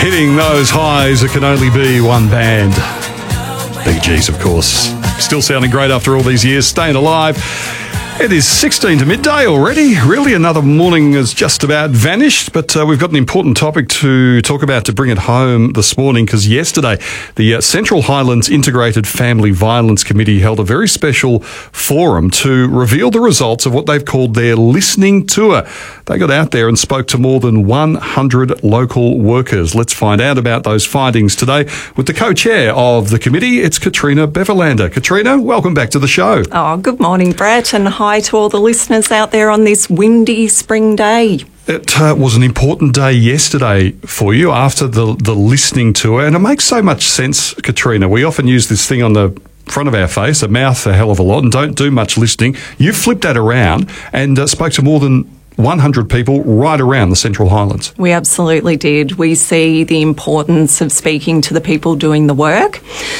Hitting those highs, it can only be one band. Big G's, of course. Still sounding great after all these years, staying alive. It is 16 to midday already. Really, another morning has just about vanished, but we've got an important topic to talk about to bring it home this morning, because yesterday the Central Highlands Integrated Family Violence Committee held a very special forum to reveal the results of what they've called their listening tour. They got out there and spoke to more than 100 local workers. Let's find out about those findings today with the co-chair of the committee. It's Katrina Beverlander. Katrina, welcome back to the show. Oh, good morning, Brett, and hi to all the listeners out there on this windy spring day. It was an important day yesterday for you after the listening tour, and it makes so much sense, Katrina. We often use this thing on the front of our face, a mouth a hell of a lot, and don't do much listening. You flipped that around and spoke to more than 100 people right around the Central Highlands. We absolutely did. We see the importance of speaking to the people doing the work.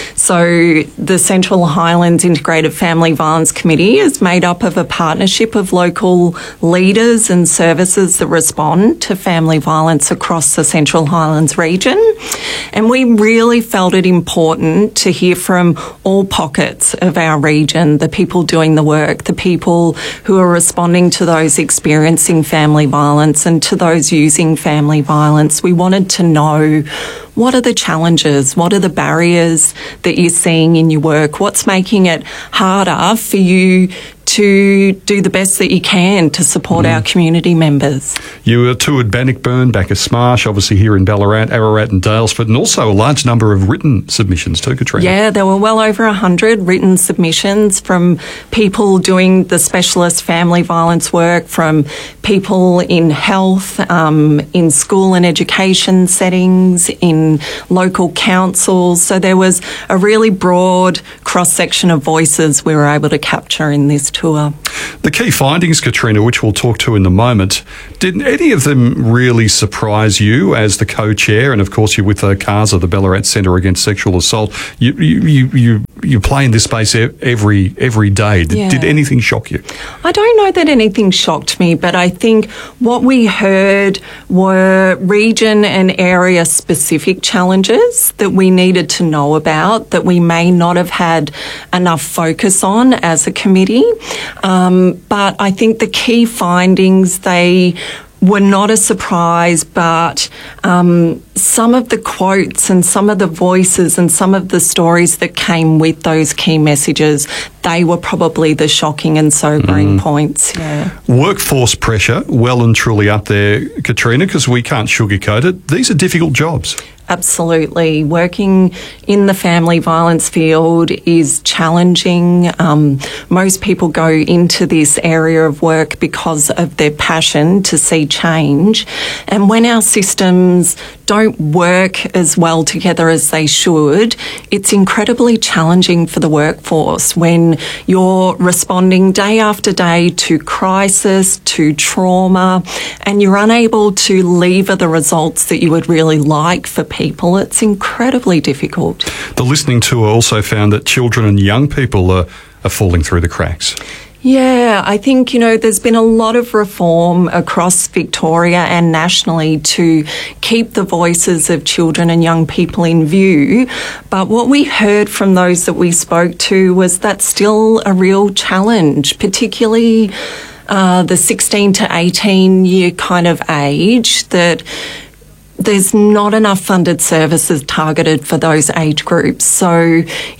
So the Central Highlands Integrated Family Violence Committee is made up of a partnership of local leaders and services that respond to family violence across the Central Highlands region. And we really felt it important to hear from all pockets of our region, the people doing the work, the people who are responding to those experiencing family violence and to those using family violence. We wanted to know, what are the challenges? What are the barriers that you're seeing in your work? What's making it harder for you to do the best that you can to support our community members? You toured Bannockburn, Bacchus Marsh, obviously here in Ballarat, Ararat and Daylesford, and also a large number of written submissions too, Katrina. Yeah, there were well over 100 written submissions from people doing the specialist family violence work, from people in health, in school and education settings, in local councils. So there was a really broad cross-section of voices we were able to capture in this tour. The key findings, Katrina, which we'll talk to in a moment, did any of them really surprise you as the co-chair? And of course, you're with CASA, the Ballarat Centre Against Sexual Assault. You play in this space every day. Did anything shock you? I don't know that anything shocked me, but I think what we heard were region and area specific challenges that we needed to know about, that we may not have had enough focus on as a committee. But I think the key findings, they were not a surprise, but some of the quotes and some of the voices and some of the stories that came with those key messages, they were probably the shocking and sobering points. Yeah. Workforce pressure, well and truly up there, Katrina, because we can't sugarcoat it. These are difficult jobs. Absolutely. Working in the family violence field is challenging. Most people go into this area of work because of their passion to see change. And when our systems don't work as well together as they should, it's incredibly challenging for the workforce when you're responding day after day to crisis, to trauma, and you're unable to lever the results that you would really like for people. It's incredibly difficult. The listening tour also found that children and young people are falling through the cracks. Yeah, I think, there's been a lot of reform across Victoria and nationally to keep the voices of children and young people in view. But what we heard from those that we spoke to was that's still a real challenge, particularly the 16 to 18 year kind of age, that there's not enough funded services targeted for those age groups. So,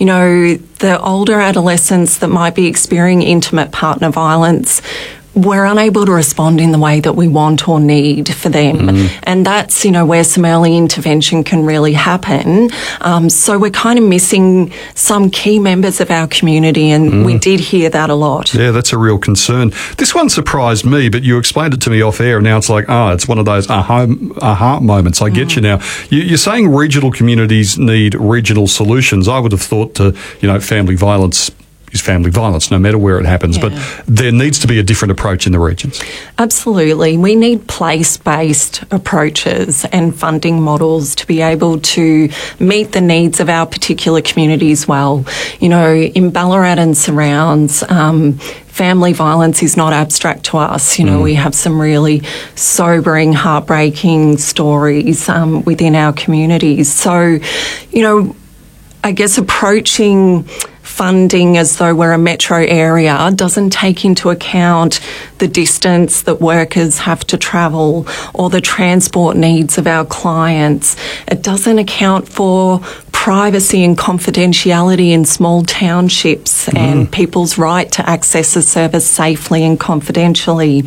the older adolescents that might be experiencing intimate partner violence, we're unable to respond in the way that we want or need for them. And that's, where some early intervention can really happen. So we're kind of missing some key members of our community, and we did hear that a lot. Yeah, that's a real concern. This one surprised me, but you explained it to me off air, and now it's like, it's one of those aha moments. I get you now. You're saying regional communities need regional solutions. I would have thought, family violence is family violence, no matter where it happens. Yeah. But there needs to be a different approach in the regions. Absolutely. We need place-based approaches and funding models to be able to meet the needs of our particular communities well. In Ballarat and surrounds, family violence is not abstract to us. You know, we have some really sobering, heartbreaking stories within our communities. So, you know, I guess approaching funding as though we're a metro area doesn't take into account the distance that workers have to travel or the transport needs of our clients. It doesn't account for privacy and confidentiality in small townships and people's right to access a service safely and confidentially.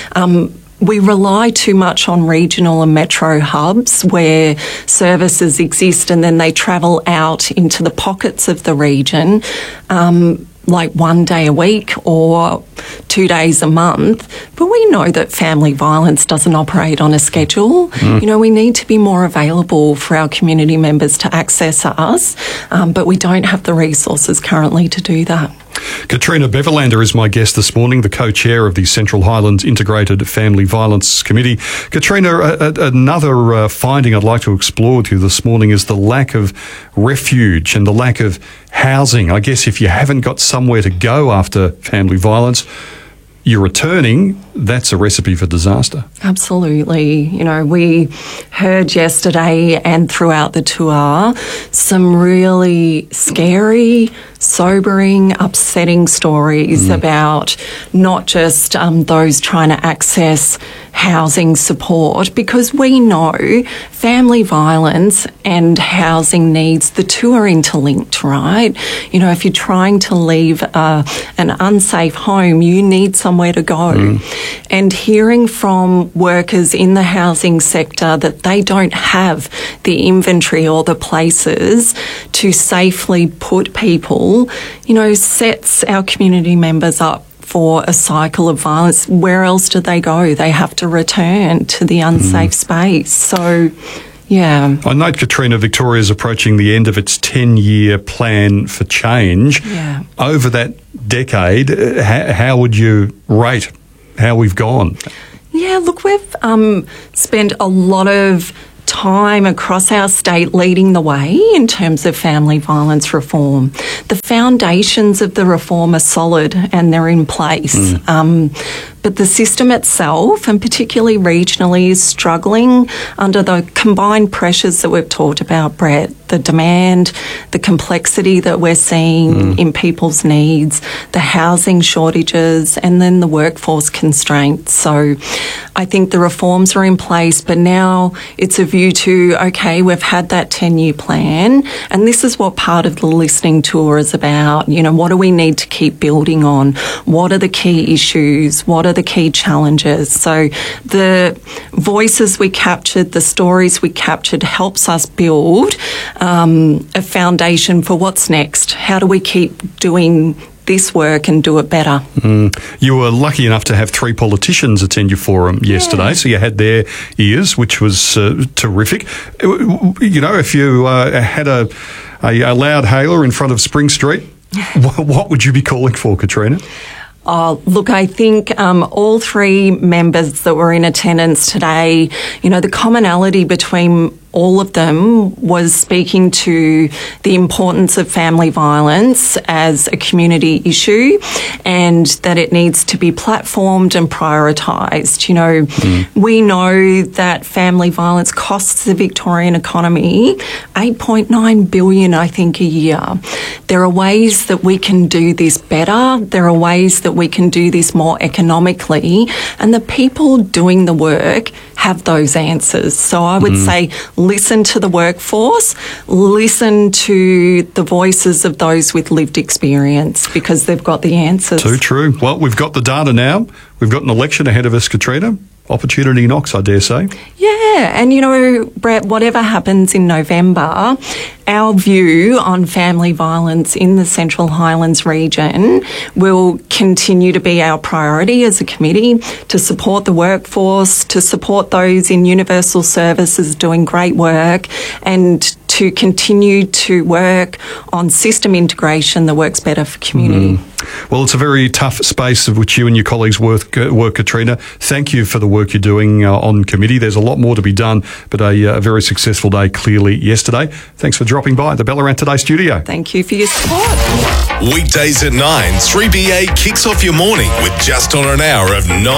We rely too much on regional and metro hubs where services exist and then they travel out into the pockets of the region, like one day a week or 2 days a month. But we know that family violence doesn't operate on a schedule. You know, we need to be more available for our community members to access us, but we don't have the resources currently to do that. Katrina Beverlander is my guest this morning, the co-chair of the Central Highlands Integrated Family Violence Committee. Katrina, another finding I'd like to explore with you this morning is the lack of refuge and the lack of housing. I guess if you haven't got somewhere to go after family violence, you're returning, that's a recipe for disaster. Absolutely. You know, we heard yesterday and throughout the tour some really scary, sobering, upsetting stories about not just those trying to access housing support, because we know family violence and housing needs, the two are interlinked, right? You know, if you're trying to leave an unsafe home, you need somewhere to go. And hearing from workers in the housing sector that they don't have the inventory or the places to safely put people, you know, sets our community members up for a cycle of violence. Where else do they go? They have to return to the unsafe space. So, yeah. I note, Katrina, Victoria is approaching the end of its 10-year plan for change. Yeah. Over that decade, how would you rate how we've gone? Yeah, look, we've spent a lot of time across our state leading the way in terms of family violence reform. The foundations of the reform are solid and they're in place. But the system itself, and particularly regionally, is struggling under the combined pressures that we've talked about, Brett. The demand, the complexity that we're seeing in people's needs, the housing shortages, and then the workforce constraints. So I think the reforms are in place, but now it's a view to, okay, we've had that 10-year plan, and this is what part of the listening tour is about. You know, what do we need to keep building on? What are the key issues? What are the key challenges? So the voices we captured, the stories we captured helps us build a foundation for what's next. How do we keep doing this work and do it better? You were lucky enough to have 3 politicians attend your forum yesterday, so you had their ears, which was terrific. You know, if you had a loud hailer in front of Spring Street, what would you be calling for, Katrina? Oh, look, I think all 3 members that were in attendance today, you know, the commonality between all of them was speaking to the importance of family violence as a community issue and that it needs to be platformed and prioritised. You know, we know that family violence costs the Victorian economy $8.9 billion, I think, a year. There are ways that we can do this better. There are ways that we can do this more economically, and the people doing the work have those answers. So I would say listen to the workforce, listen to the voices of those with lived experience, because they've got the answers. Too true. Well, we've got the data now. We've got an election ahead of us, Katrina. Opportunity knocks, I dare say. Yeah, and you know, Brett, whatever happens in November, our view on family violence in the Central Highlands region will continue to be our priority as a committee, to support the workforce, to support those in universal services doing great work, and to continue to work on system integration that works better for community. Well, it's a very tough space of which you and your colleagues work, Katrina. Thank you for the work you're doing on committee. There's a lot more to be done, but a very successful day clearly yesterday. Thanks for dropping dropping by at the Ballarat Today studio. Thank you for your support. Weekdays at 9, 3BA kicks off your morning with just on an hour of non